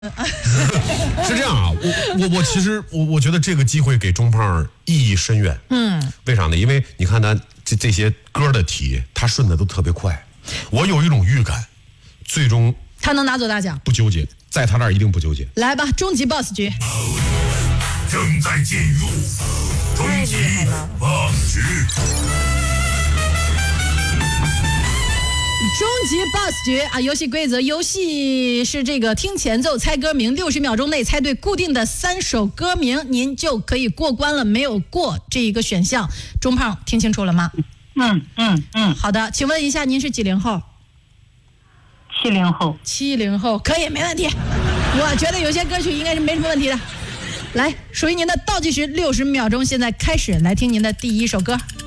是这样啊，我其实我觉得这个机会给钟胖意义深远。为啥呢？因为你看他这些歌的题，他顺的都特别快。我有一种预感，最终他能拿走大奖， 不纠结，在他那儿一定不纠结。 来吧，终极 BOSS 局正在进入终极 BOSS 局。 终极 BOSS 局啊！游戏规则：游戏是这个听前奏猜歌名，60秒钟内猜对固定的3首歌名，您就可以过关了。没有过这一个选项，钟胖听清楚了吗？好的，请问一下，您是几零后 ？70后。 70后，可以，没问题。我觉得有些歌曲应该是没什么问题的。来，属于您的倒计时60秒钟，现在开始，来听您的第一首歌。